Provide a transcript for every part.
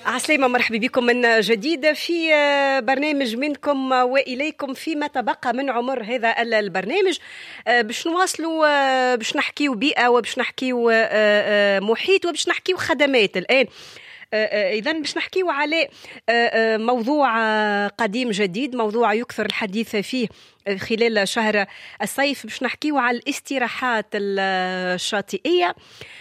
عسلامة، مرحبا بكم من جديد في برنامج منكم وإليكم فيما تبقى من عمر هذا البرنامج. باش نواصلوا، باش نحكيو بيئة وباش نحكيو محيط وباش نحكيو خدمات الآن. إذن باش نحكيو على موضوع قديم جديد، موضوع يكثر الحديث فيه خلال شهر الصيف. باش نحكيو على الاستراحات الشاطئية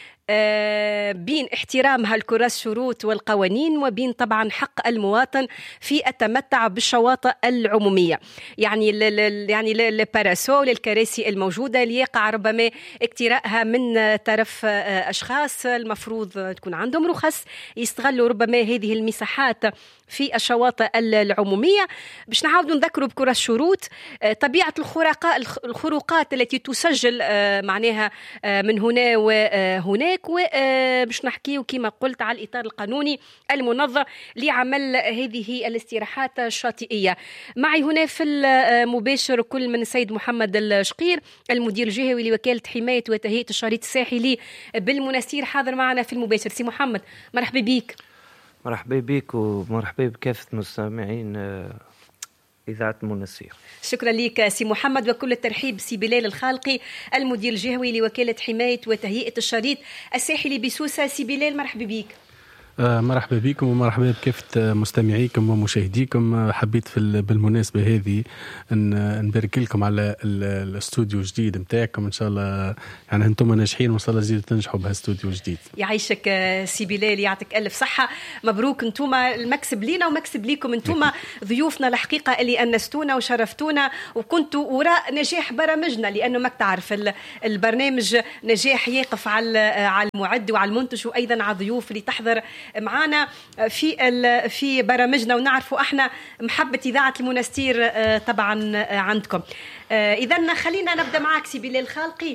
بين احترامها الكرة الشروط والقوانين وبين طبعا حق المواطن في التمتع بالشواطئ العمومية. يعني الباراسول، الكراسي الموجودة اللي يقع ربما اقتراءها من طرف أشخاص المفروض تكون عندهم رخص يستغلوا ربما هذه المساحات في الشواطئ العمومية. باش نعاودوا نذكروا بكرة الشروط، طبيعة الخروقات التي تسجل معناها من هنا وهناك، وباش نحكيو كما قلت على الإطار القانوني المنظم لعمل هذه الاستراحات الشاطئية. معي هنا في المباشر كل من السيد محمد الشقير، المدير الجهوي لوكالة حماية وتهيئة الشريط الساحلي بالمنستير، حاضر معنا في المباشر. سي محمد مرحبا بيك. مرحبا بك ومرحبا بكافة مستمعين إذاعة المنستير. شكرا لك سي محمد، وكل الترحيب سي بلال الخالقي، المدير الجهوي لوكالة حماية وتهيئة الشريط الساحلي بسوسة. سي بلال مرحبا بك. مرحبا بكم ومرحبا بكافة مستمعيكم ومشاهديكم. حبيت بالمناسبة هذه أن نبارك لكم على الاستوديو الجديد متاعكم، إن شاء الله يعني أنتم ناجحين وإن شاء الله زيد تنجحوا بهالاستوديو الجديد. يعيشك سي بلال، يعطيك ألف صحة، مبروك. أنتم المكسب لينا ومكسب ليكم، أنتم ضيوفنا الحقيقة اللي أنستونا وشرفتونا وكنتوا وراء نجاح برامجنا، لأنه ما تعرف البرنامج نجاح يقف على المعد وعلى المنتج وأيضا على الضيوف اللي تحضر معنا في برامجنا، ونعرفوا احنا محبة إذاعة المنستير طبعا عندكم. إذن خلينا نبدأ معك سي بلال الخالقي،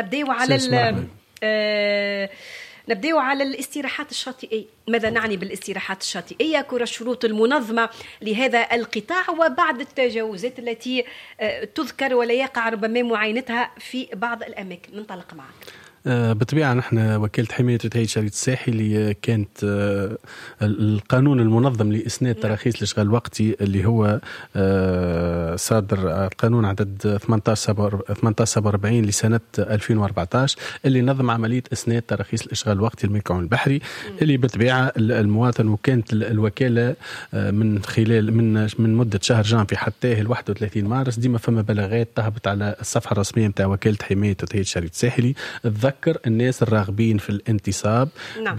نبدأ على الاستراحات الشاطئية. ماذا نعني بالاستراحات الشاطئية؟ كرة الشروط المنظمة لهذا القطاع وبعض التجاوزات التي تذكر ولا يقع ربما معاينتها في بعض الأماكن. ننطلق معك. بالطبيعة نحن وكالة حماية وتهيئة الشريط الساحلي كانت القانون المنظم لإسناد تراخيص الإشغال الوقتي اللي هو صادر القانون عدد 1847 لسنة 2014 اللي نظم عملية إسناد تراخيص الإشغال الوقتي للملك العام البحري، اللي بالطبيعة المواطن وكانت الوكالة من خلال من مدة شهر جانفي حتى 31 مارس ديما فما بلاغات تهبط على الصفحة الرسمية متاع وكالة حماية وتهيئة الشريط الساحلي تذكر الناس الراغبين في الانتصاب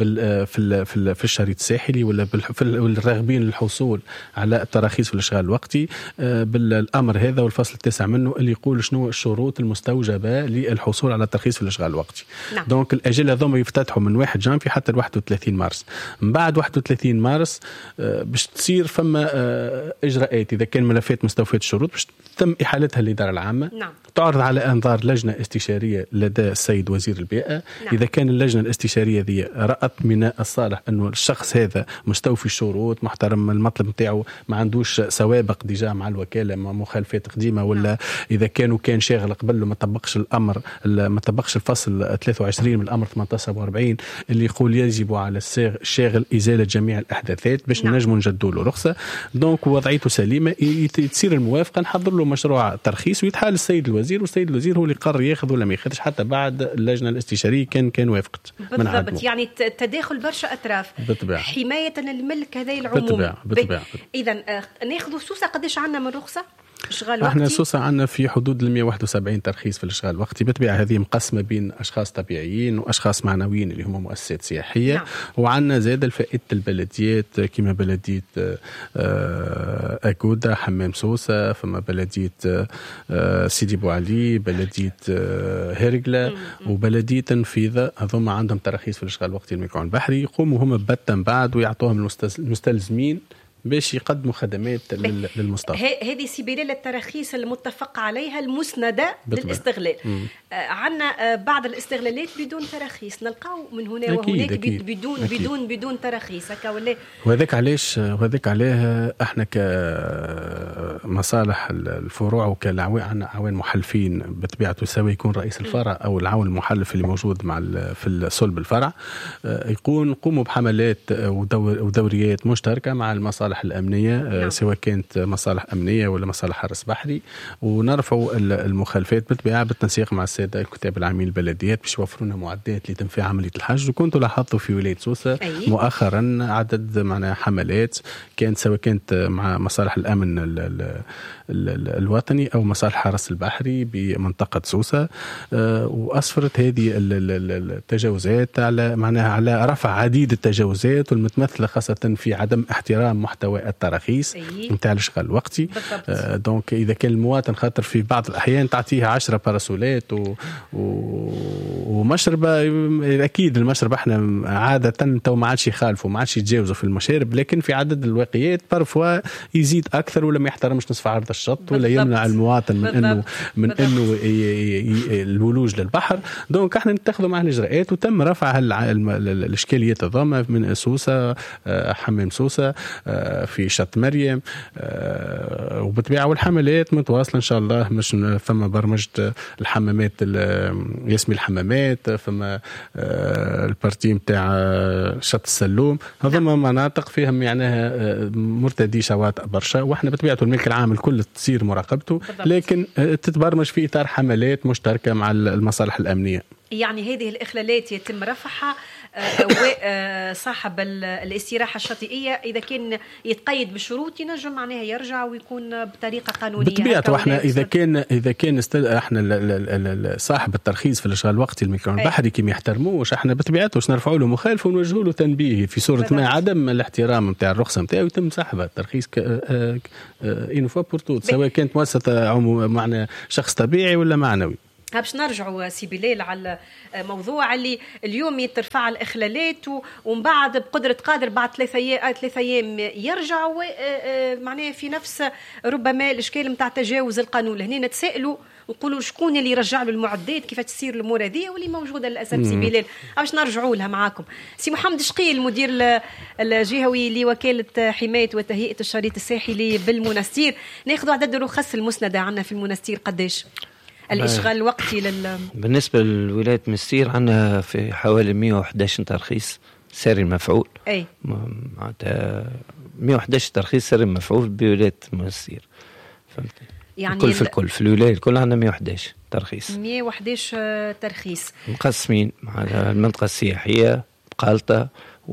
في الشريط الساحلي ولا الراغبين للحصول على التراخيص في الاشغال الوقتي بالامر هذا والفصل 9 منه اللي يقول شنو الشروط المستوجبه للحصول على الترخيص في الاشغال الوقتي. دونك الاجل هذوما يفتتحوا من 1 جانفي حتى 31 مارس. من بعد 31 مارس باش تصير فما اجراءات اذا كان ملفات مستوفيه الشروط باش تم احالتها للاداره العامه. تعرض على انظار لجنه استشاريه لدى السيد وزير البيئة. إذا كان اللجنة الاستشارية ذي رأت من الصالح أنه الشخص هذا مستوفي الشروط، محترم المطلب متاعه، ما عندوش سوابق ديجا مع الوكالة، مع مخالفات قديمة، ولا إذا كان شاغل قبله ما طبقش الأمر، ما طبقش الفصل 23 من الأمر 1847 اللي يقول يجب على الشاغل إزالة جميع الأحداثات باش نجموا نجدوا له رخصة. دونك وضعيته سليمة، تصير الموافقة، نحضر له مشروع ترخيص ويتحال السيد الوزير، والسيد الوزير هو اللي قرر ياخذ ولا ما ياخذش حتى بعد اللجنة الاستشارية كان وافقت. بالضبط، يعني تداخل برشا أطراف بالطبيعة. حماية للملك هذا العمومي. بالطبيعة. إذن ناخذ سوسة قديش عنا من رخصة إشغال احنا وقتي؟ سوسة عنا في حدود 171 ترخيص في الاشغال الوقتي. بالطبيعة هذه مقسمة بين اشخاص طبيعيين واشخاص معنويين اللي هم مؤسسات سياحية. وعنا زاد الفائدة البلديات كما بلدية أكودا، حمام سوسة، فما بلدية سيدي بوعلي، بلدية هرقلة وبلدية تنفيذة. هذوما عندهم تراخيص في الاشغال الوقتي للملك العام البحري، يقوموا هم ببتا بعد ويعطوهم المستلزمين باش يقدموا خدمات للمستوطن. هذه سي بلال التراخيص المتفق عليها المسندة للاستغلال. عندنا بعض الاستغلالات بدون تراخيص نلقاو من هنا وهناك بدون تراخيص هكا ولا. وهذاك عليه احنا كمصالح الفروع وكالعوان عوان محلفين بطبيعته سواء يكون رئيس الفرع او العون المحلف اللي موجود مع في صلب الفرع نقوموا بحملات ودوريات مشتركه مع المصالح الامنيه سواء كانت مصالح امنيه ولا مصالح حرس بحري، ونرفعوا المخالفات بالطبيعه بالتنسيق مع الساده الكتاب العامين البلديات باش يوفروا لنا معدات لتنفيذ عمليه الحج. وكنتوا لاحظتوا في ولايه سوسه مؤخرا عدد معنا حملات كانت سواء كانت مع مصالح الامن الوطني او مصالح حرس البحري بمنطقه سوسه، واسفرت هذه التجاوزات على رفع عديد التجاوزات والمتمثله خاصه في عدم احترام محتوى التراخيص نتاع الاشغال الوقتي. دونك اذا كان المواطن خاطر في بعض الاحيان تعطيه 10 باراسولات ومشربه، اكيد المشربه احنا عاده تو ما عادش يخالفوا ما عادش يتجاوزوا في المشارب، لكن في عدد الواقيات بارفوا يزيد اكثر ولا ما يحترمش نصف عرض الشط ولا يمنع المواطن من انه الولوج للبحر. دونك احنا نتخذوا معه الاجراءات وتم رفع الاشكاليات الضامه من سوسه حمام سوسه في شط مريم، وبالطبيعه والحملات متواصله ان شاء الله. مش فما برمجه الحمامات يسمي الحمامات، فما البارتي نتاع شط السلوم، هذوما مناطق فيهم معناها مرتدي شواطئ برشا، واحنا بطبيعته الملك العام الكل تصير مراقبته، لكن تتبرمج في اطار حملات مشتركه مع المصالح الامنيه. يعني هذه الاخلالات يتم رفعها وصاحب الاستراحه الشاطئيه اذا كان يتقيد بشروط ينجم معناها يرجع ويكون بطريقه قانونيه. بطبيعته احنا اذا كان احنا صاحب الترخيص في الاشغال الوقتي الميكرون البحري كي ما يحترموش، احنا بطبيعته باش نرفعوا له مخالفه ونوجهوا له تنبيه في صوره ما عدم الاحترام نتاع الرخصه نتاعو يتم سحبها الترخيص اون فوا بور توت، سواء كانت مؤسسه معنا شخص طبيعي ولا معنوي. باش نرجعوا سي بلال على موضوع اللي اليوم يترفع الإخلالات ومن بعد بقدرة قادر بعد 3 أيام يرجع معناه في نفس ربما الإشكال متاع تجاوز القانون. هنا نتسائلوا نقولوا شكون اللي يرجع له المعدات، كيف تصير الأمور هذه واللي موجودة للأسف. سي بلال باش نرجعوا لها معاكم. سي محمد شقيل المدير الجهوي لوكالة حماية وتهيئة الشريط الساحلي بالمنستير، ناخذوا عدد الرخص المسندة عنا في المنستير قداش الاشغال الوقتي بالنسبه لولايه منستير عندنا في حوالي 111 ترخيص ساري مفعول. اي معناتها 111 ترخيص ساري مفعول بولايه منستير، فهمت؟ يعني الكل في الكل في الولايه الكل عندنا 111 ترخيص. 111 ترخيص مقسمين مع المنطقه السياحيه بقالطه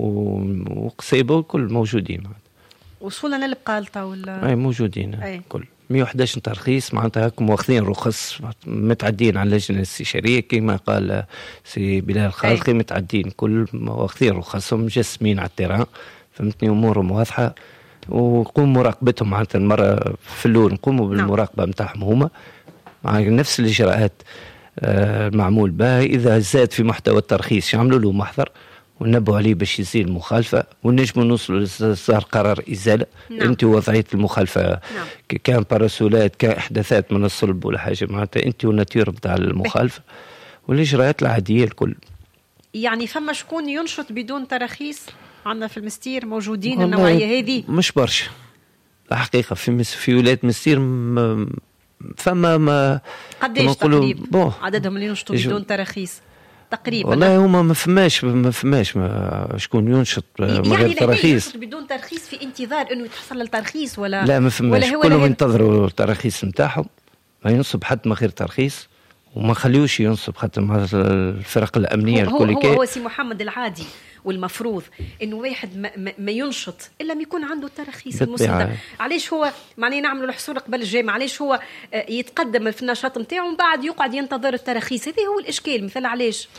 وقصيبه والكل موجودين. وصلنا للبقالطه ولا اي موجودين كل 111 ترخيص معناتها هاكم واخذين رخص متعدين على اللجنه الاستشاريه كما قال سي بلال الخالقي، متعدين كل واخذين رخصهم مجسمين على التيران، فهمتني، امورهم واضحه ونقوم مراقبتهم معناتها المره في الاول نقوموا بالمراقبه نتاعهم هما مع نفس الاجراءات المعمول بها. اذا زاد في محتوى الترخيص يعملوا له محضر ونبوا عليه باش يزيل المخالفة ونجموا نوصلوا لإصدار قرار إزالة. أنت وضعية المخالفة كان باراسولات كان إحداثات من الصلب ولا حاجة معناتها أنت والنتير بتاع المخالفة والإجراءات العادية الكل. يعني فما شكون ينشط بدون تراخيص عندنا في المستير موجودين النوعية هذه؟ مش برشا الحقيقة في ولاية مستير فما ما قديش تقريبا عددهم اللي ينشطوا بدون تراخيص تقريبا؟ والله هما ما فماش شكون ينشط من غير تراخيص. يعني بدون ترخيص في انتظار انه يتحصل الترخيص ولا لا ما فماش، كلهم ينتظروا التراخيص نتاعهم، ما ينصب حد من غير ترخيص وما خليوش ينصب حتى مع الفرق الامنيه الكل. هو سي محمد العادي والمفروض انه واحد ما ينشط الا ما يكون عنده التراخيص المسندة. علاش هو معناه نعملوا الحصول قبل الجامعه؟ علاش هو يتقدم في النشاط نتاعو ومن بعد يقعد ينتظر التراخيص؟ هذا هو الاشكال. مثلا علاش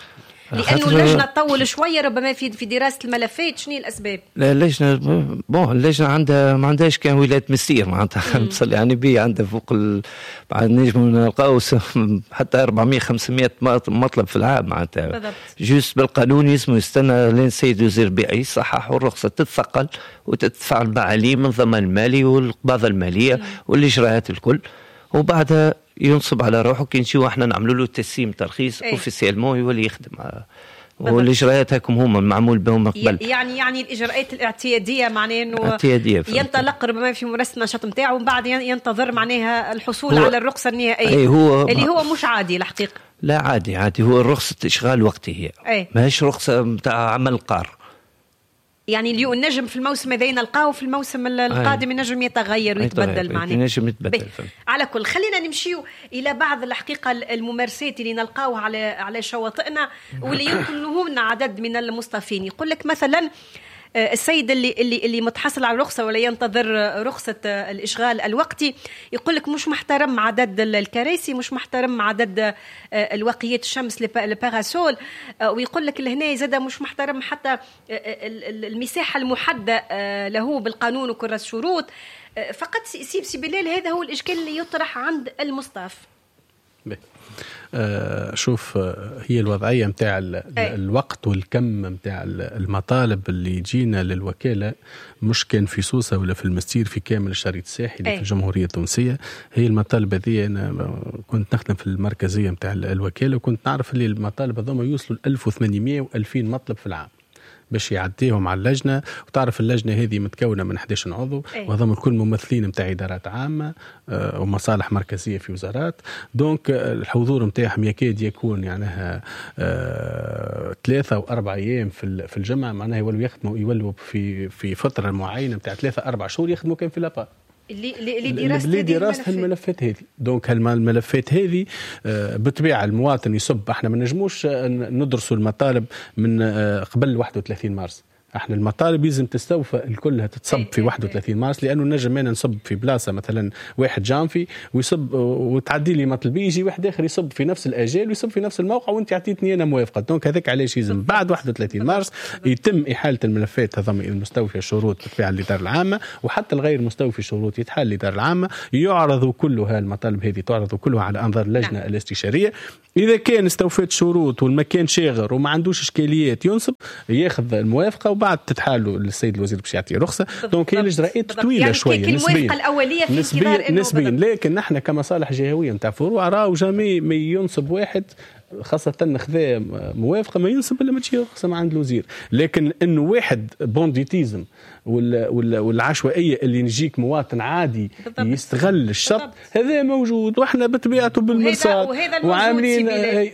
لانه اللجنه تطول شويه ربما في دراسه الملفات. شنو الاسباب؟ لا اللجنه عندها ما عندهاش كان ولايه مسير معناتها نصلي يعني بي عندها فوق بعد نجم نلقاو حتى 400-500 مطلب في العام معناتها جوست بالقانون يسمو يستنى لين السيد وزير البيئه يصحح والرخصه تتثقل وتدفع المعاليم من الضمان المالي والقباضه الماليه والاجراءات الكل، وبعدها ينصب على روحه كي نشوفوا احنا نعملوا له تسييم ترخيص اوفيسيالمون يولي يخدم. والاجراءات هكم هما معمول بهم قبل. يعني الاجراءات الاعتياديه معناه انه اعتيادية ينطلق ربما في ممارسه النشاط نتاعو ومن بعد ينتظر معناها الحصول على الرخصه النهائيه اللي هو مش عادي الحقيقه. لا عادي هو رخصه اشغال وقتي هي ماهيش رخصه نتاع عمل قار. يعني اليوم النجم في الموسم هذا نلقاه في الموسم القادم النجم يتغير ويتبدل معناه. النجم يتبدل. على كل خلينا نمشيو الى بعض الحقيقه الممارسات اللي نلقاوها على شواطئنا واللي يمكن لهم عدد من المصطفين. يقول لك مثلا السيد اللي متحصل على رخصة ولا ينتظر رخصة الإشغال الوقتي يقول لك مش محترم عدد الكراسي، مش محترم عدد الوقيات الشمس الباراسول، ويقول لك لهنا زاد مش محترم حتى المساحة المحددة له بالقانون وكرة الشروط. فقط سي بلال هذا هو الإشكال اللي يطرح عند المصطف. شوف هي الوضعية متاع الوقت والكم متاع المطالب اللي يجينا للوكالة مش كان في سوسة ولا في المستير في كامل الشريط الساحلي في الجمهورية التونسية. هي المطالب هذه أنا كنت نخدم في المركزية متاع الوكالة وكنت نعرف اللي المطالب هذوما يوصلوا 1800 و2000 مطلب في العام باش يعديهم على اللجنة. وتعرف اللجنة هذه متكونة من 11 عضو وهذم الكل ممثلين متاع إدارات عامة ومصالح مركزية في وزارات. دونك الحضور متاعهم يكاد يكون يعني 3 أو 4 أيام في الجمعة معناها يولوا في فترة معينة متاع 3 4 شهور يخدموا كان في لابا اللي دراسة الملفات هذه. دونك الملفات هذه بطبيعة المواطن يصب. احنا ما نجموش ندرسوا المطالب من قبل 31 مارس. احنا المطالب لازم تستوفى الكلها تتصب في 31 مارس لانه نجم انا نصب في بلاصه مثلا 1 جانفي ويصب وتعدي لي مطلبي يجي واحد اخر يصب في نفس الاجال ويصب في نفس الموقع وانت عطيتني انا موافقه. دونك هذاك علاش لازم بعد 31 مارس يتم احاله الملفات هذا المستوفي الشروط بالفعل الاداره العامه وحتى الغير مستوفي الشروط يتحل الاداره العامه. يعرضوا كلها المطالب هذه تعرض كلها على انظار اللجنه الاستشاريه. اذا كان استوفيت شروط والمكان شاغر وما عندوش اشكاليات ينصب ياخذ الموافقه وبعد تتحالوا للسيد الوزير باش يعطي رخصه. دونك هي الاجراءات طويله يعني شويه الموافقه الاوليه في نسبيا لكن نحن كمصالح جهويه نتاع فروع راهو جامي ما ينصب واحد خاصة خذا موافقة ما ينصب إلا ما تجي رخصة عند الوزير. لكن إنه واحد بونديتيزم والعشوائية اللي نجيك مواطن عادي يستغل الشط هذا موجود وإحنا بطبيعته بالمرصاد وعاملين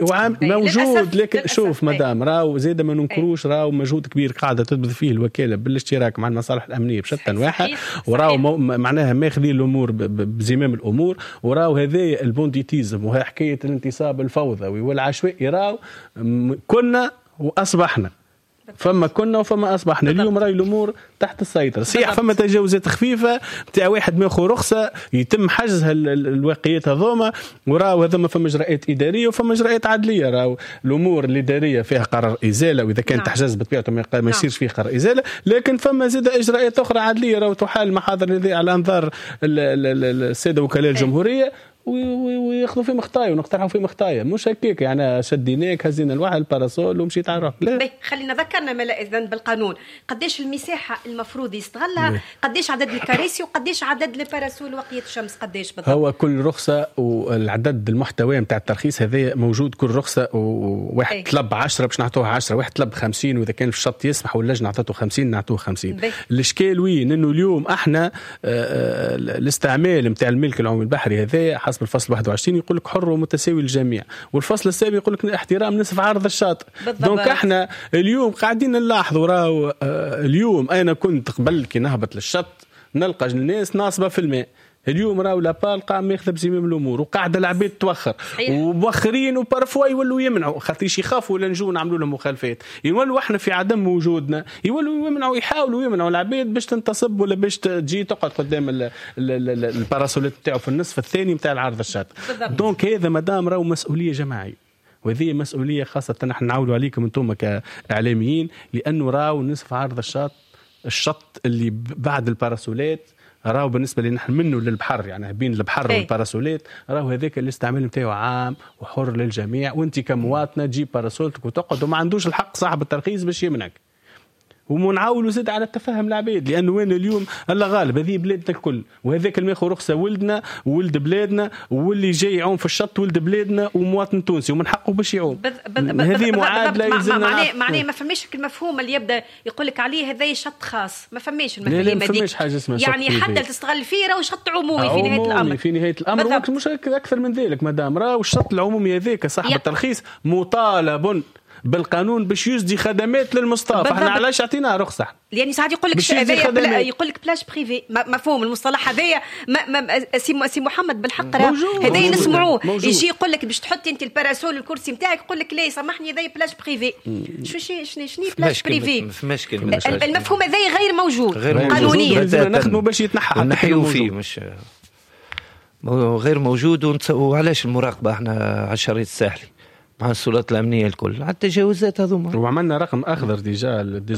موجود. لكن شوف مدام راو زيد ما ننكروش راو مجهود كبير قاعدة تبذل فيه الوكالة بالاشتراك مع المصالح الأمنية بشتى أنواعها وراو معناها ماخذين الأمور بزمام الأمور وراو هذا البونديتيزم وهي حكاية الانتصاب الفوضوي والعشوائي راو كنا وأصبحنا. فما كنا وفما أصبحنا. اليوم راي الأمور تحت السيطرة. صحيح فما تجاوزات خفيفة بتاع واحد ماخذ رخصة يتم حجزها الواقيات هذوما وراو هذوما فما إجراءات إدارية وفما إجراءات عدلية. راو الأمور الإدارية فيها قرار إزالة وإذا كان تحجز بطبيعته ما يصيرش فيه قرار إزالة. لكن فما زاد إجراءات أخرى عدلية راو تحال محاضر هذه على أنظار السادة وكلاء الجمهورية وياخذوا في مخطايا ونقترحوا في مخطايا مش هكاك يعني شديناك هزينا الواحد الباراسول ومشيت على روحك. لا خلينا ذكرنا ما إذن بالقانون قديش المساحة المفروض يستغلها قديش عدد الكراسي وقديش عدد الباراسول وقية الشمس قديش بالضبط. هو كل رخصة والعدد المحتوى متاع الترخيص هذا موجود كل رخصة وواحد طلب 10 باش نعطوه 10 واحد طلب 50 وإذا كان في الشط يسمح واللجنة عطته 50 نعطوه 50. الإشكال وين إنه اليوم احنا الاستعمال متاع الملك العمومي البحري هذا حسب الفصل 21 يقول لك حر ومتساوي للجميع والفصل السابق يقول لك احترام نصف عرض الشاطئ. دونك احنا اليوم قاعدين نلاحظوا راهو اليوم انا كنت قبل كي نهبط للشط نلقى الناس ناصبه في الماء. اليوم راهو لابال قام ياخذ بزمام الامور وقاعده العباد توخر ومؤخرين وبارفوا يولوا يمنعوا خاطرش يخافوا ولا نجوا نعملوا لهم مخالفات يولوا احنا في عدم وجودنا يولوا يمنعوا يحاولوا يمنعوا العباد باش تنتصب ولا باش تجي تقعد قدام الباراسولات نتاعو في النصف الثاني نتاع العرض الشاطئ. دونك هذا مدام راهو مسؤوليه جماعيه وهذه مسؤوليه خاصه نحن نعولوا عليكم انتم كاعلاميين، لانه راو نصف عرض الشط اللي بعد الباراسولات راهو بالنسبه لنا نحن منه للبحر، يعني بين البحر والباراسولات راهو هذاك الاستعمال نتاعو عام وحر للجميع، وانت كمواطنه تجيب باراسولتك وتقعد وما عندوش الحق صاحب الترخيص باش يمنعك. ومنعاولوا زاد على التفاهم العباد، لانه وين اليوم الله غالب هذه بلادنا الكل، وهذاك اللي ماخذ رخصه ولدنا وولد بلادنا، واللي جاي يعوم في الشط ولد بلادنا ومواطن تونسي ومن حقه باش يعوم. هذه معادله يلزمنا معناه ما فماش المفهوم اللي يبدا يقول لك عليه هذا شط خاص، ما فماش المفاهيم هذيك، يعني حتى تستغل فيه راهو شط عمومي في نهايه الامر. في نهايه الامر مش اكثر من ذلك مدام، راهو الشط العمومي هذاك صاحب الترخيص مطالب بالقانون باش يسدي خدمات للمصطفى. احنا علاش عطيناه رخصه؟ يعني ساعات يقول لك يقول لك بلاج بريفي، مفهوم المصطلح هذايا سي محمد بالحق هذايا نسمعوه، يجي يقول لك باش تحطي انت الباراسول الكرسي نتاعك يقول لك لا سامحني هذايا بلاج بريفي. شنو بلاج بريفي؟ المفهوم هذايا غير موجود قانونيا، لازم نخدموا باش يتنحى نحيو فيه، مش غير موجود. وعلاش المراقبه احنا على الشريط الساحلي مع السلطات الأمنية الكل على التجاوزات هذوما، وعملنا رقم أخضر ديجا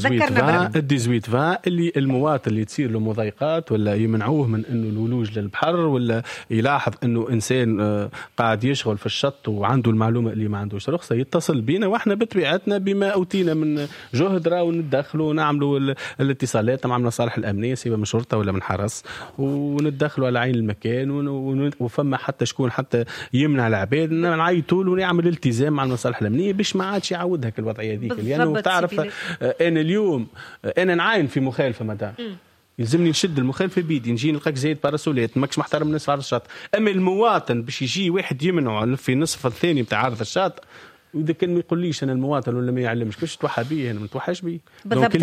الديزويت فا اللي المواطن اللي تصير له مضايقات ولا يمنعوه من إنه الولوج للبحر، ولا يلاحظ إنه إنسان قاعد يشغل في الشط وعنده المعلومة اللي ما عندوش رخصة يتصل بينا، وإحنا بطبيعتنا بما أوتينا من جهد راو ندخلوا ونعملوا الاتصالات مع المصالح الأمنية سواء من شرطة ولا من حرس، وندخلوا على عين المكان وفما حتى شكون حتى يمنع العباد نعيطوا له ونعمل التزام مع المصالح الأمنية باش ما عادش يعودها الوضعية هذيك. لأنه تعرف أنا اليوم أنا نعاين في مخالفة مدام يلزمني نشد المخالفة بيدي، نجي نلقاك زايد باراسولات ماكش محترم نصف عرض الشاطئ، أما المواطن باش يجي واحد يمنعه في نصف الثاني بتاع عرض الشاطئ، وإذا كان ما يقوليش أنا المواطن ولا ما يعلمش كيفاش توحى بيه، أنا ما نتوحاش بيه. بالضبط.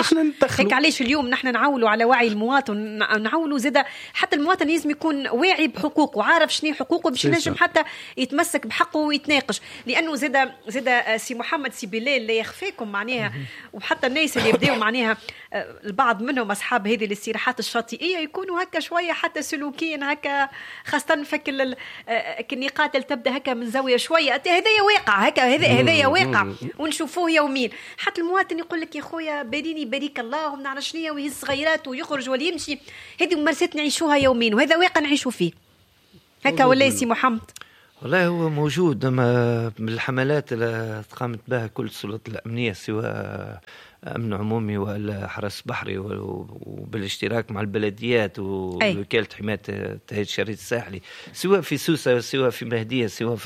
هيك علاش اليوم نحن نعولوا على وعي المواطن، نعولوا زيادة حتى المواطن لازم يكون واعي بحقوقه وعارف شنو حقوقه باش ينجم حتى يتمسك بحقه ويتناقش، لأنه زيادة سي محمد سي بلال لا يخفيكم معناها، وحتى الناس اللي يبداوا معناها البعض منهم أصحاب هذه الاستراحات الشاطئية يكونوا هكا شوية حتى سلوكيا هكا، خاصة فك النقاط اللي تبدأ هكا من زاوية شوية، هذا واقع هكا، هذا واقع ونشوفوه يوميا. حتى المواطن يقول لك يا خويا باريني باريك الله ومن على شنيا ويهز صغيرات ويخرج ولا يمشي، هذه ممارسات نعيشوها يوميا وهذا واقع نعيشوا فيه هكا. ولا سي محمد؟ والله هو موجود، أما من الحملات اللي قامت بها كل السلطات الأمنية سواء أمن عمومي ولا حرس بحري وبالاشتراك مع البلديات ووكالة حماية الشريط الساحلي، سواء في سوسة سواء في مهدية سواء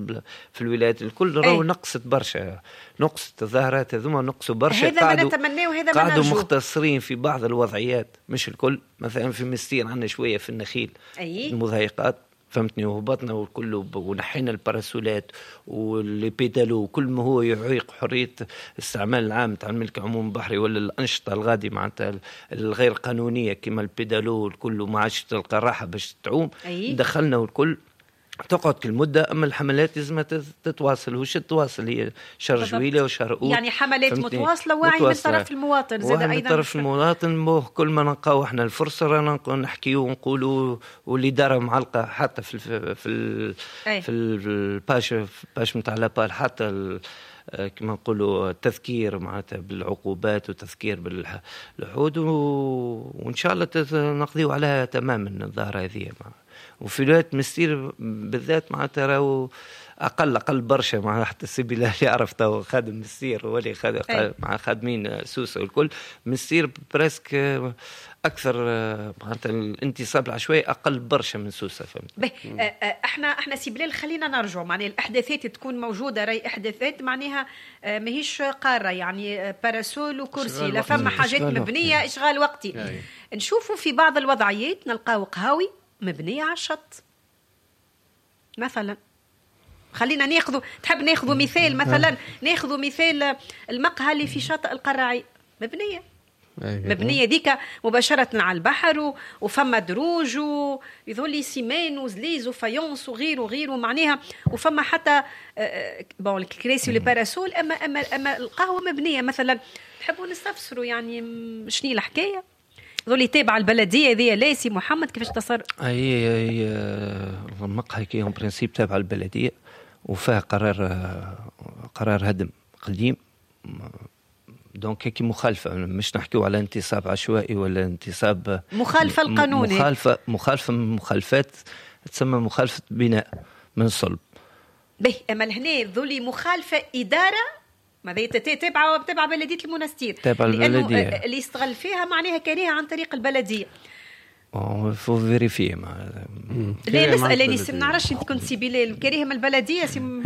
في الولايات الكل، راهو نقصت برشا، نقصت الظاهرات هذوما نقصوا برشا. هذا ما نتمناه وهذا ما قاعدوا مختصرين في بعض الوضعيات مش الكل. مثلا في مستير عندنا شوية في النخيل المضايقات فهمتني، وهبطنا والكل ونحينا الباراسولات واللي بيدالو وكل ما هو يعيق حرية استعمال العام تاع الملك عموم بحري ولا الأنشطة الغادي معناتها الغير قانونية كما البيدالو والكل وما عادش تلقى راحة باش تعوم. دخلنا والكل تقعد كل مدة. أما الحملات لازم تتواصل، وش تتواصل هي شهر جويلة وشهر أول، يعني حملات متواصلة وعي من طرف المواطن زاد أيضا من طرف المواطن. كل ما نلقاو احنا الفرصة رانا نحكيو ونقولوا، واللي دار معلقة حتى في الباش متاع لابال حتى كما نقولوا التذكير معناتها بالعقوبات وتذكير بالحدود، وإن شاء الله نقضيو عليها تماما الظاهرة هذه. وفي ولاية مستير بالذات معناتها راهو أقل برشا، مع حتى السبيل يعرف تو خادم مستير ولي مع خادمين سوسة والكل مستير برسك أكثر معناتها الانتصاب العشوائي أقل برشا من سوسة. فهمت؟ احنا سي بلال خلينا نرجع معناها الأحداثات تكون موجودة، راي أحداثات معناها ماهيش قارة، يعني باراسول وكرسي لا فما حاجات مبنية إشغال وقتي. نشوفوا في بعض الوضعيات نلقاو قهاوي مبنية على الشط مثلا. خلينا تحب ناخذ مثال مثلا، ناخذ مثال المقهى اللي في شاطئ القراعي مبنية ديك مباشرة على البحر وفما دروج ويظل سيمان وزليز وفايونس وغيره معناها، وفما حتى الكراسي والباراسول. أما القهوة مبنية مثلا. تحبوا نستفسروا يعني شنو الحكاية؟ ذولي تابع البلدية ذي لاسي محمد كيفاش تصر؟ هي المقهى كي برنسيب تابع البلدية، وفيها قرار هدم قديم. دونك هيك مخالفة، مش نحكيو على انتصاب عشوائي ولا انتصاب مخالفة القانون، مخالفة من مخالفات تسمى مخالفة بناء من صلب. به أما هنا ذولي مخالفة إدارة ماذا تابعة بلدية المنستير، تابعة البلدية اللي يستغل فيها معناها كاريها عن طريق البلدية. فو فيريفي لا نسأل ما نعرفش انت كنت سي بلال كاريها من البلدية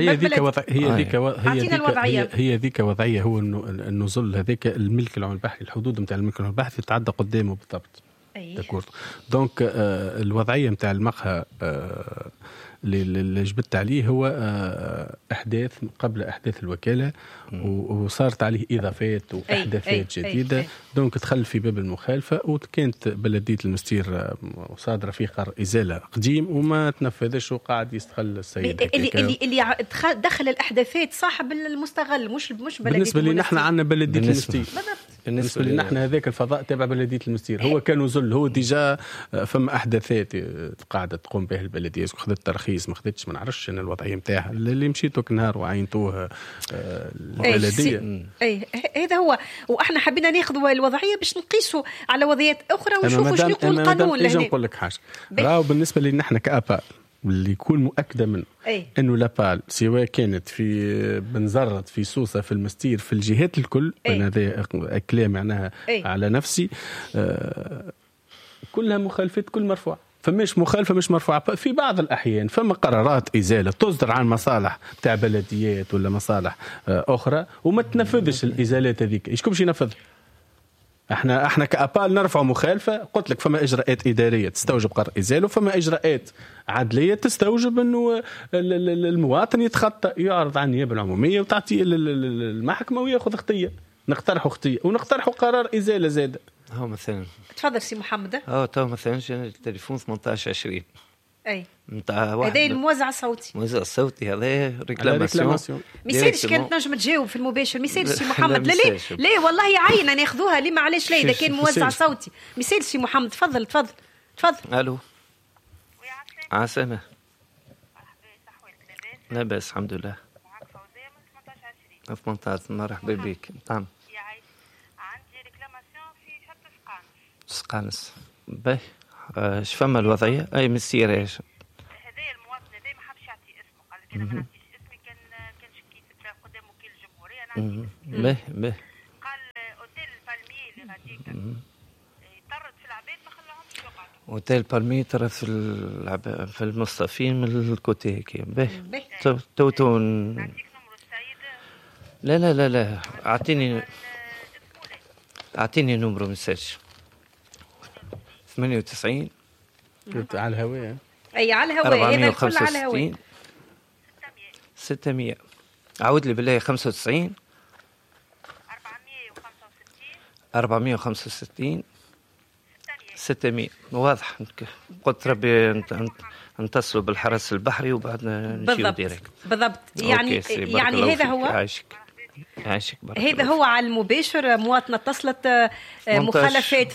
هي ذيك وضعية. هو النزل هذاك الملك العام البحري، الحدود نتاع الملك العام البحري تتعدى قدامه بالضبط. داكورد. دونك الوضعية نتاع المقهى اللي جبت عليه هو أحداث قبل أحداث الوكالة، وصارت عليه إضافات وأحداثات جديدة. دونك دخل في باب المخالفة، وكانت بلدية المستير صادرة فيه قرار إزالة قديم وما تنفذش، وقاعد يستغل السيد اللي دخل الأحداثات صاحب المستغل، مش بلدية. بالنسبة لي نحن عندنا بلدية المستير، بالنسبة لي نحن هذاك الفضاء تابع بلدية المستير. هو كان نزل، هو ديجا فما أحداثات قاعدة تقوم به البلدية، وخذت ترخيص ما خذتش، ما نعرفش أنا الوضعية متاعها اللي مشيتوا كنهار وعينتوه البلدية. هذا هو، وإحنا حبينا ناخذوا الوضعية باش نقيسوا على وضعيات أخرى ونشوفوا شنو يقول القانون. لازم نقول لك حاجة، راهو بالنسبة لي نحن كأبا اللي يكون مؤكدة منه أنه لابال سواء كانت في بنزرت في سوسة في المستير في الجهات الكل، أنا هذا كلام معناها على نفسي، كلها مخالفات كل مرفوع. فمش مخالفة مش مرفوعة في بعض الأحيان، فما قرارات إزالة تصدر عن مصالح تاع بلديات ولا مصالح أخرى وما تنفذش الإزالات هذيك. إيش كمش ينفذ؟ احنا كأبال نرفع مخالفة، قلت لك فما إجراءات إدارية تستوجب قرار إزالة، وفما إجراءات عدلية تستوجب أنه المواطن يتخطى، يعرض عن النيابة العمومية وتعطي المحكمة ويأخذ خطية، نقترحوا خطية ونقترحوا قرار إزالة زادة. هو مثلا تفضل سي محمد. تو مثلا جاني التليفون 1820 نتاع واحد، هذا الموزع الصوتي. الموزع الصوتي هذا ريكلاماسيون. ميسالش كانت نجم تجاوب في المباشر، ميسالش سي محمد. لا والله عينه ناخذوها ليه، معليش لا اذا كان موزع صوتي. ميسالش سي محمد، تفضل. الو عسلامة. لا بس الحمد لله. 18 مرحبا بك. نعم عندي ريكلاماسيون في شط سقانس. باهي شفما الوضعية أي مسيرة إيش؟ هذا المواطن هذا ما حبش يعطي اسمه، قال لك أنا ما نعطيش اسمي، كان شكيت قدام وكيل الجمهورية نعطي اسمي. باهي قال أوتيل البالمي اللي غاديك يطرد في العباد ما خلاهمش يقعدوا. أوتيل بالمي يطرد في المصطفين من الكوتي هيك. باهي تو نعطيك نمرو السيد. لا أعطيني نمرو مساج 98 على الهواء. على الهواء هذا الكل على الهواء. 600 عاود لي بالله. 95 465 600. واضح. قلت ربي نتصلوا بالحرس البحري وبعدنا نمشيو ديريكت. بالضبط. يعني هذا هو عايشك هذا هو على المباشر. مواطنة اتصلت مخالفات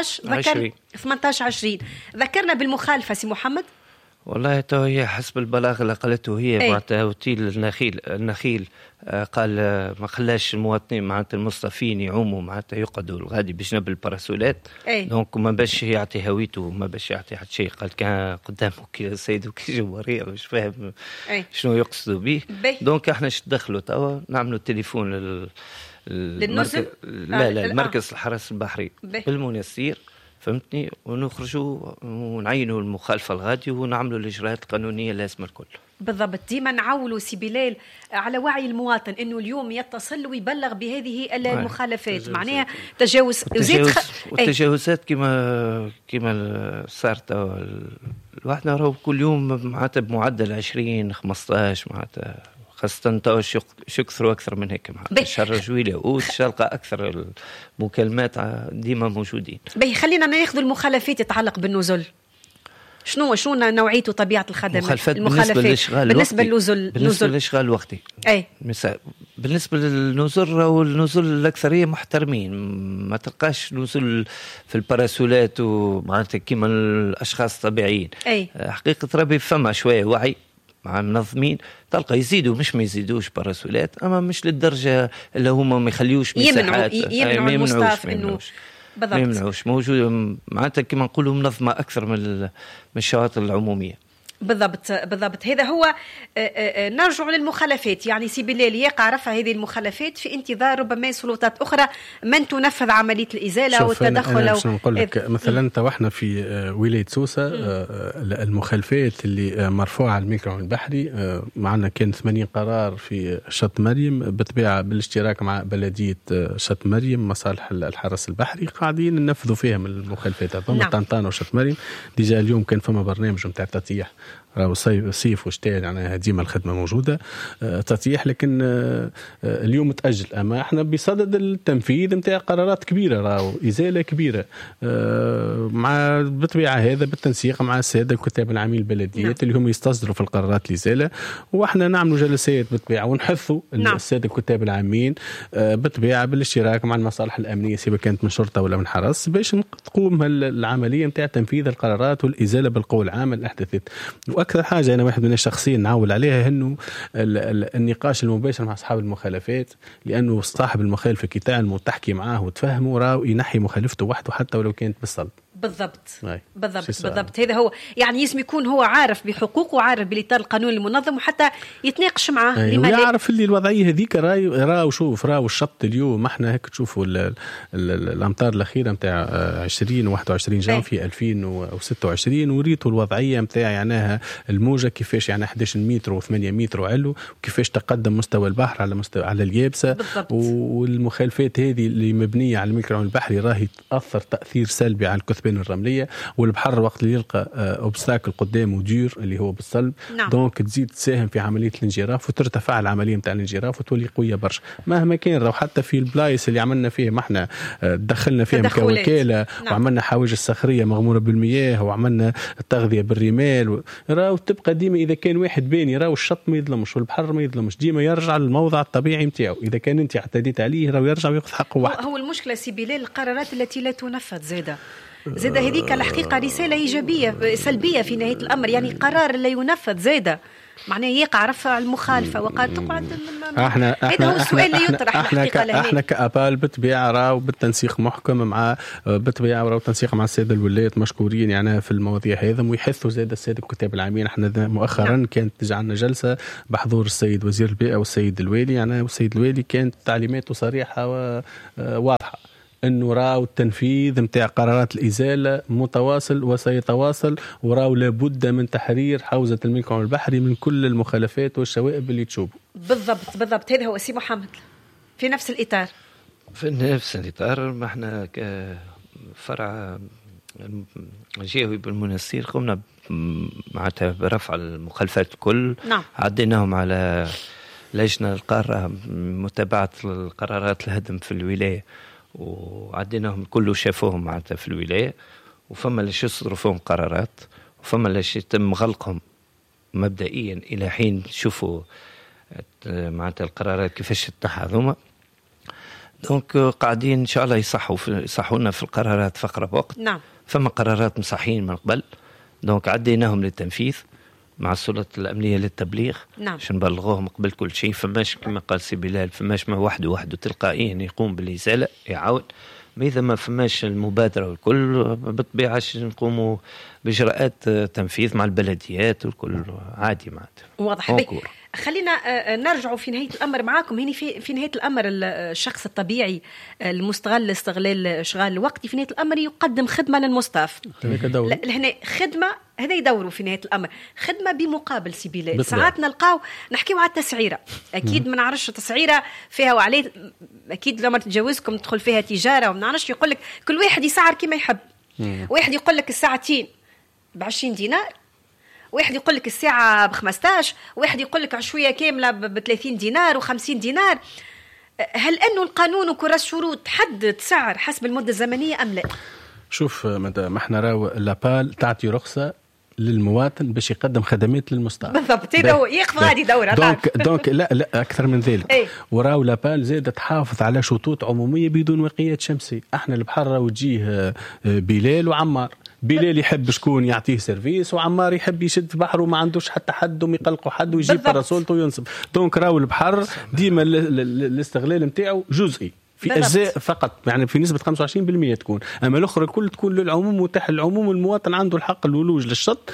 18-20 ذكرنا بالمخالفة سي محمد. والله تو هي حسب البلاغ اللي قالته هي معناتها اوتيل النخيل قال ما خلاش المواطنين معناتها المصطفين يعوموا معناتها يقعدوا الغادي بجنب الباراسولات. دونك ما باش يعطي هويته، ما باش يعطي حتى شيء. قال كان قدامه كي سيد وكي جمهورية مش فاهم شنو يقصدوا به. دونك احنا دخلوا توا نعملوا تليفون للنزل المركز الحرس البحري بالمنستير، فهمتني، ونخرجوا ونعينوا المخالفة الغادي ونعملوا الإجراءات القانونية اللازمة الكل. بالضبط. ديما نعولوا سي بلال على وعي المواطن انه اليوم يتصل ويبلغ بهذه المخالفات، معناها تجاوز والتجاوزات كما صارت الواحد راهو كل يوم معناتها بمعدل 20-15 معناتها، خاصة توش يكثروا أكثر من هيك. شهر جويلية وتشالقة أكثر المكالمات ديما موجودين. خلينا ناخذ المخالفات تتعلق بالنزل. شنو نوعية وطبيعة الخدمات المخالفات بالنسبة للإشغال الوقتي؟ بالنسبة للنزل أو النزل الأكثرية محترمين، ما تلقاش نزل في الباراسولات ومعناتها كيما الأشخاص الطبيعيين. حقيقة ربي فما شوية وعي مع منظمين تلقى يزيدوا مش ما يزيدوش برسولات، اما مش للدرجه اللي هما ما يخليوش مساحات يمنعوا المصطاف انه ما يمنعوش. موجود معناتها كما نقولوا منظمه اكثر من الشواطئ العموميه. بالضبط هذا هو. نرجع للمخالفات، يعني سي بلال يقع رفع هذه المخالفات في انتظار ربما سلطات أخرى من تنفذ عملية الإزالة والتدخل. أنا نقول لك مثلا توحنا في ولاية سوسة المخالفات اللي مرفوعة على الميكروعون البحري معنا كان 80 قرار في شط مريم بالطبيعة بالاشتراك مع بلدية شط مريم مصالح الحرس البحري قاعدين ننفذوا فيها من المخالفات هذوما. طنطان وشط مريم ديجا اليوم كان فما برنامج نتاع تطيح صيف وشتاء، يعني ديما الخدمه موجوده تطيح، لكن اليوم تاجل. اما احنا بصدد التنفيذ نتاع قرارات كبيره، راهو ازاله كبيره مع بالطبيعه هذا بالتنسيق مع الساده الكتاب العامين البلديات اللي هم يستصدروا في القرارات الازاله، واحنا نعملوا جلسات بالطبيعه ونحثوا الساده الكتاب العامين بالطبيعه بالاشتراك مع المصالح الامنيه سواء كانت من شرطه ولا من حرس باش تقوم العمليه نتاع تنفيذ القرارات والازاله بالقوه العامه الاحداثات. واكثر حاجه انا واحد من الشخصيين نعول عليها انه النقاش المباشر مع اصحاب المخالفات، لانه صاحب المخالفه كي تعلموا تحكي معاه وتفهموا راه ينحي مخالفته وحده حتى ولو كانت بالصلب. بالضبط هذا هو، يعني لازم يكون هو عارف بحقوقه وعارف بالاطار القانوني المنظم وحتى يتناقش معاه. ويعرف اللي الوضعيه هذيك راهو شوف راهو الشط اليوم احنا هيك تشوفوا الامطار الاخيره نتاع 20 و21 جانفي 2026 وريتوا الوضعيه نتاع يعناها الموجه كيفاش يعني 11 متر و8 متر وعلو وكيفاش تقدم مستوى البحر على اليابسه. بالضبط. والمخالفات هذه اللي مبنيه على الميكروعون البحري راهي تاثر تاثير سلبي على الكثبان الرمليه، والبحر وقت اللي يلقى اوبستاكل قدامه دير اللي هو بالصلب دونك تزيد تساهم في عمليه الانجراف وترتفع العمليه نتاع الانجراف وتولي قويه برشا. مهما كان راهو حتى في البلايص اللي عملنا فيه ما احنا دخلنا فيهم كوكاله وعملنا حواجز صخريه مغموره بالمياه وعملنا التغذيه بالرمال، راهو تبقى ديما اذا كان واحد باني راهو الشط ما يظلمش والبحر ما يظلمش، ديما يرجع للموضع الطبيعي نتاعو. اذا كان انت اعتديت عليه راهو يرجع وياخذ حقه وحده. هو المشكله سي بلال القرارات التي لا تنفذ زاده هذيك الحقيقة رسالة إيجابية سلبية في نهاية الأمر، يعني قرار لا ينفذ زاده معناه يقع رفع المخالفة وقد تقعد. هذا هو السؤال اللي يطرح احنا كأبال بالطبيعة راو بالتنسيق محكم مع بالطبيعة راو تنسيق مع السادة الولايات مشكورين يعني في المواضيع هذا ويحثوا زاد السادة الكتاب العامين. احنا مؤخرا كانت تجعلنا جلسة بحضور السيد وزير البيئة والسيد الوالي، يعني والسيد الوالي كانت تعليماته صريحة وواضحة انه راو التنفيذ نتاع قرارات الازاله متواصل وسيتواصل، وراو لابد من تحرير حوزه الميكروعون البحري من كل المخالفات والشوائب اللي تشوبوا. بالضبط هذا هو سي محمد في نفس الاطار. ما احنا كفرع جهوي بالمنستير قمنا معناتها برفع المخالفات الكل. عديناهم على لجنه القاره متابعه القرارات الهدم في الولايه وعديناهم كله شافوهم معناتها في الولاية، وفما اللي يصدروا فيهم قرارات وفما اللي يتم غلقهم مبدئيا إلى حين شوفوا معناتها القرارات كيفاش تتحضروا. دونك قاعدين إن شاء الله يصحونا في القرارات فقرة بوقت. فما قرارات مصحين من قبل دونك عديناهم للتنفيذ مع السلطات الأمنية للتبليغ عشان نبلغوهم قبل كل شيء. فماش كما قال سي بلال فماش ما وحده تلقائيا يقوم بالإزالة يعاون، ما إذا ما فماش المبادرة والكل بالطبيعة نقوموا بإجراءات تنفيذ مع البلديات والكل عادي معناتها واضح. خلينا نرجع في نهاية الأمر معاكم هنا في نهاية الأمر الشخص الطبيعي المستغل استغلال إشغال الوقت في نهاية الأمر يقدم خدمة للمصطاف. هنا خدمة هذا يدوروا في نهاية الأمر خدمة بمقابل سبيلات. ساعات نلقاو نحكيو على التسعيرة أكيد ما نعرفش تسعيرة فيها وعليه أكيد لما تتجوزكم تدخل فيها تجارة وما نعرفش يقول لك كل واحد يسعر كما يحب. واحد يقول لك الساعتين ب20 دينار، واحد يقول لك الساعة ب15، واحد يقول لك عشوية كاملة ب30 دينار و50 دينار. هل أنه القانون وكرة شروط تحدد سعر حسب المدة الزمنية أم لا؟ شوف مدام احنا راو لابال تعطي رخصة للمواطن باش يقدم خدمات للمستعمر. بالضبط هو يقف غادي يدور دونك لا اكثر من ذلك. وراو لابال زاد تحافظ على شطوط عموميه بدون وقيات شمسيه. احنا البحر وتجيه بلال وعمار بلال يحب شكون يعطيه سيرفيس، وعمار يحب يشد في بحره وما عندوش حتى حد ويقلقوا حد ويجيب باراسولته وينصب. دونك راهو البحر ديما الاستغلال نتاعو جزئي في أجزاء فقط، يعني في نسبة 25% تكون، أما الأخرى الكل تكون للعموم، متاح للعموم، والمواطن عنده الحق الولوج للشط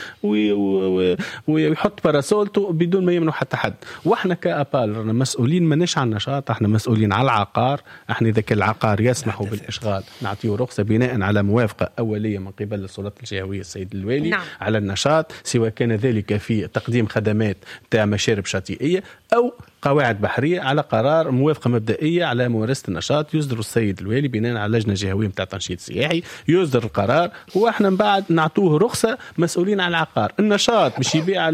ويحط باراسولته بدون ما يمنع حتى حد. وإحنا كأبال مسؤولين مناش عن نشاط، إحنا مسؤولين على العقار. إحنا إذا كان العقار يسمح بالإشغال نعطيه رخصة بناء على موافقة أولية من قبل السلطات الجهوية السيد الوالي. نعم. على النشاط، سواء كان ذلك في تقديم خدمات تاع مشارب شاطئية أو قواعد بحرية على قرار موافقة مبدئية على ممارسة النشاط يصدر السيد الوالي بناء على لجنة جهوية متاع تنشيط سياحي، يصدر القرار واحنا من بعد نعطوه رخصة. مسؤولين على العقار. النشاط باش يبيع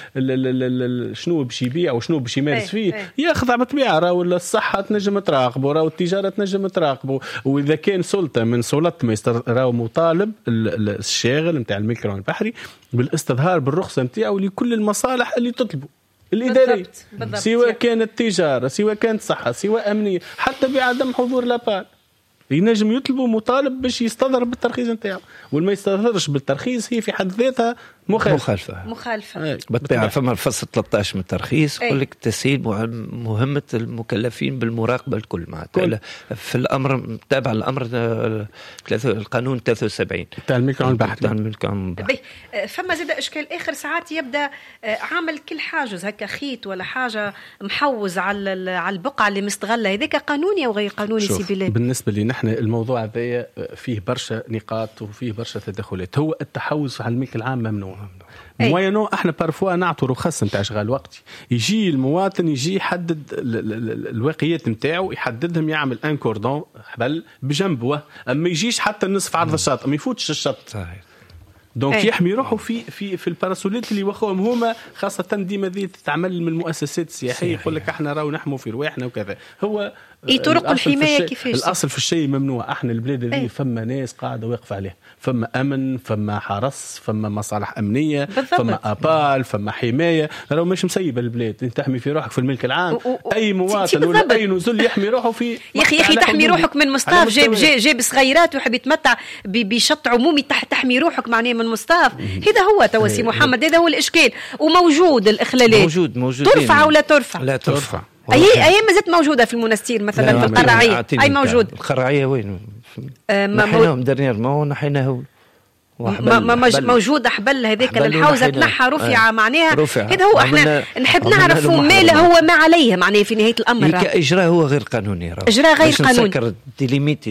شنو باش يبيع وشنو باش يمارس فيه ياخذ على طبيعة، ولا الصحة تنجم تراقبه، راهو التجارة تنجم تراقبه، وإذا كان سلطة من سلطات راهو مطالب الشاغل متاع الملك البحري بالاستظهار بالرخصة متاعه لكل المصالح اللي تطلبه الإداري، سواء كانت تجارة، سواء كانت صحة، سواء أمنية، حتى بعدم حضور لابال ينجم يطلبوا مطالب باش يستظهر بالترخيص نتاعو. والما يستظهرش بالترخيص هي في حد ذاتها مخالفة. بالطبع فما الفصل 13 من الترخيص يقول لك تسهيل مهمة المكلفين بالمراقبة الكل معناتها في الأمر تابع الأمر القانون 73 تاع الملك البحري. فما زاد إشكال آخر، ساعات يبدأ عامل كل حاجز هكا خيط ولا حاجة محوز على البقعة اللي مستغلة، هذاك قانوني أو غير قانوني سيبيلي؟ بالنسبة لي نحن الموضوع هذا فيه برشا نقاط وفيه برشا تدخلات. هو التحوز على الملك العام ممنوع. موينو احنا بارفوا نعطوا رخص نتاع اشغال وقتي، يجي المواطن يجي يحدد الواقيات نتاعو، يحددهم، يعمل ان كوردون حبل بجنبه، اما يجيش حتى نصف عرض الشاطئ، ما يفوتش الشط. دونك يحمي روحه في الباراسوليت اللي واخوهم هما، خاصة ديما ذي تتعمل من المؤسسات السياحية يقول لك احنا راهو نحمو في رواحنا وكذا. هو طرق الحماية كيفاش؟ الأصل في الشيء ممنوع. احنا البلاد هذه فما ناس قاعدة واقفة عليه، فما أمن، فما حرس، فما مصالح أمنية، فما أبال، فما حماية. راهو مش مسيبة البلاد، انت تحمي في روحك في الملك العام. أي مواطن ولا أي نزل يحمي روحه في يا أخي تحمي روحك من مصطاف جاب صغيرات ويحب يتمتع بشط عمومي، تحمي روحك معناه من مصطاف. هذا هو توسي محمد، هذا هو الإشكال. وموجود الإخلالات موجود ترفع ولا ترفع؟ لا ترفع. أي ما زالت موجودة في المنستير مثلا في القرعية. أي موجود القرعية وين؟ نحيناهم درنير ما نحيناه موجود حبل هذيك الحوزة تنحى رفع معناها. هذا هو احنا نحب نعرف ما هو ما عليه معناه في نهاية الأمر. إجراء هو غير قانوني. إجراء غير قانوني.